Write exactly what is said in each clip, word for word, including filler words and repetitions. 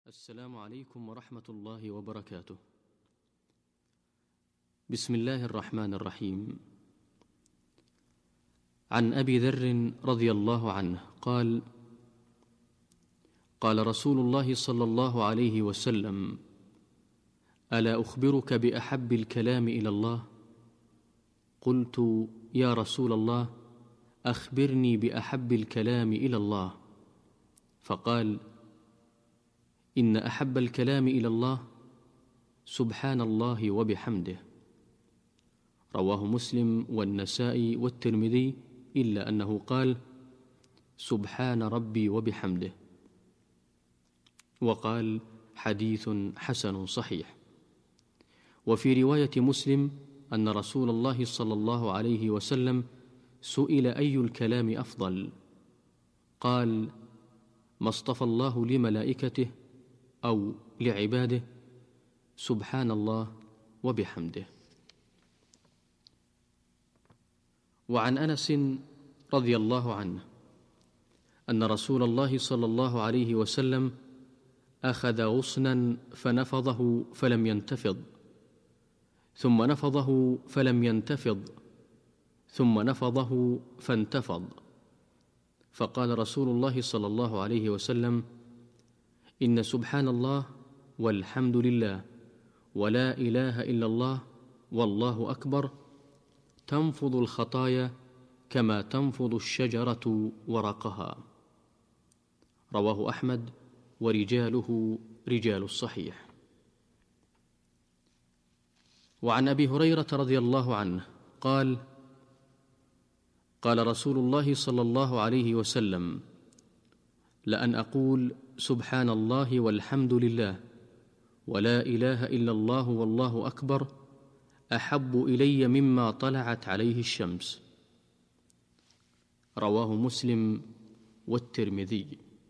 السلام عليكم ورحمة الله وبركاته. بسم الله الرحمن الرحيم. عن أبي ذر رضي الله عنه قال: قال رسول الله صلى الله عليه وسلم: ألا أخبرك بأحب الكلام إلى الله؟ قلت: يا رسول الله، أخبرني بأحب الكلام إلى الله. فقال: إن أحب الكلام إلى الله سبحان الله وبحمده. رواه مسلم والنسائي والترمذي، إلا أنه قال: سبحان ربي وبحمده، وقال: حديث حسن صحيح. وفي رواية مسلم أن رسول الله صلى الله عليه وسلم سئل أي الكلام أفضل؟ قال: ما اصطفى الله لملائكته أو لعباده سبحان الله وبحمده. وعن أنس رضي الله عنه أن رسول الله صلى الله عليه وسلم أخذ غصنا فنفضه فلم ينتفض، ثم نفضه فلم ينتفض، ثم نفضه فانتفض، فقال رسول الله صلى الله عليه وسلم: إن سبحان الله والحمد لله ولا إله إلا الله والله أكبر تنفض الخطايا كما تنفض الشجرة ورقها. رواه أحمد ورجاله رجال الصحيح. وعن أبي هريرة رضي الله عنه قال: قال رسول الله صلى الله عليه وسلم: لأن أقول سبحان الله والحمد لله ولا إله إلا الله والله أكبر أحب إلي مما طلعت عليه الشمس. رواه مسلم والترمذي.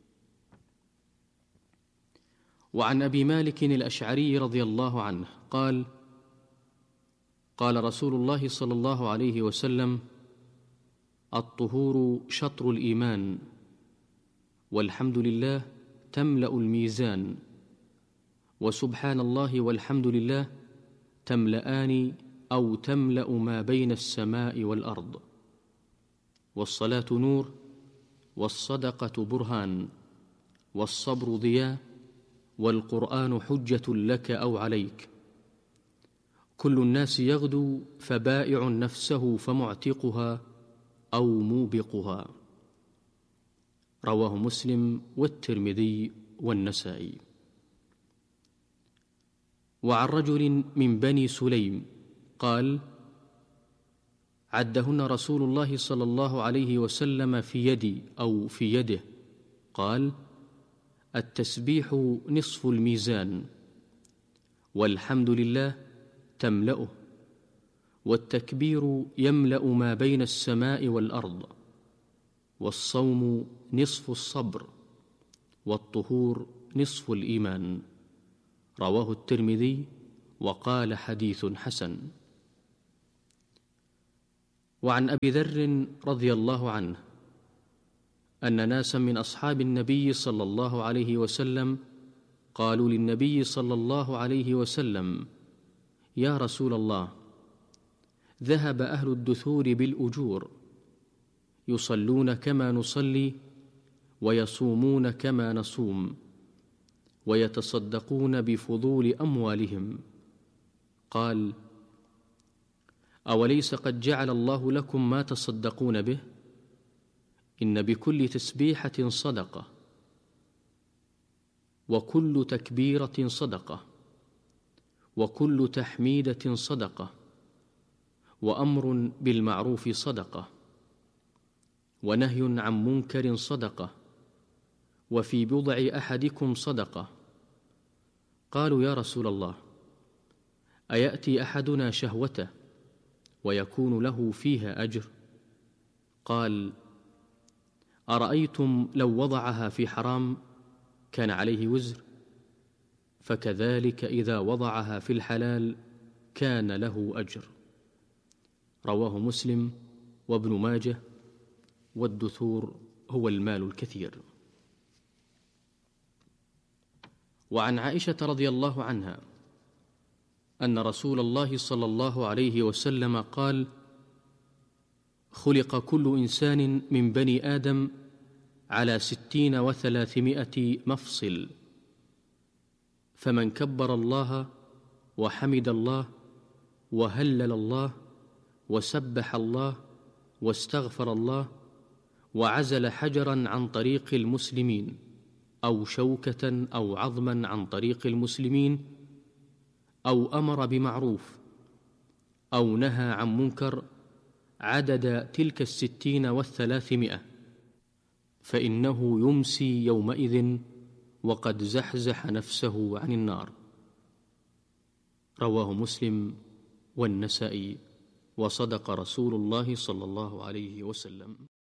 وعن أبي مالك الأشعري رضي الله عنه قال: قال رسول الله صلى الله عليه وسلم: الطهور شطر الإيمان، والحمد لله تملأ الميزان، وسبحان الله والحمد لله تملأان أو تملأ ما بين السماء والأرض، والصلاة نور، والصدقة برهان، والصبر ضياء، والقرآن حجة لك أو عليك. كل الناس يغدو فبائع نفسه فمعتقها أو موبقها. رواه مسلم والترمذي والنسائي. وعن رجل من بني سليم قال: عدهن رسول الله صلى الله عليه وسلم في يدي أو في يده. قال: التسبيح نصف الميزان، والحمد لله تملأه، والتكبير يملأ ما بين السماء والأرض، والصوم نصف الصبر، والطهور نصف الإيمان. رواه الترمذي وقال: حديث حسن. وعن أبي ذر رضي الله عنه أن ناسا من أصحاب النبي صلى الله عليه وسلم قالوا للنبي صلى الله عليه وسلم: يا رسول الله، ذهب أهل الدثور بالأجور، يصلون كما نصلي، ويصومون كما نصوم، ويتصدقون بفضول أموالهم. قال: أوليس قد جعل الله لكم ما تصدقون به؟ إن بكل تسبيحة صدقة، وكل تكبيرة صدقة، وكل تحميدة صدقة، وأمر بالمعروف صدقة، ونهي عن منكر صدقة، وفي بضع أحدكم صدقة. قالوا: يا رسول الله، أيأتي أحدنا شهوته ويكون له فيها أجر؟ قال: أرأيتم لو وضعها في حرام كان عليه وزر، فكذلك إذا وضعها في الحلال كان له أجر. رواه مسلم وابن ماجه. والدثور هو المال الكثير. وعن عائشة رضي الله عنها أن رسول الله صلى الله عليه وسلم قال: خلق كل إنسان من بني آدم على ستين وثلاثمائة مفصل، فمن كبر الله وحمد الله وهلل الله وسبح الله واستغفر الله وعزل حجرا عن طريق المسلمين أو شوكة أو عظما عن طريق المسلمين أو أمر بمعروف أو نهى عن منكر عدد تلك الستين والثلاثمائة، فإنه يمسي يومئذ وقد زحزح نفسه عن النار. رواه مسلم والنسائي، وصدق رسول الله صلى الله عليه وسلم.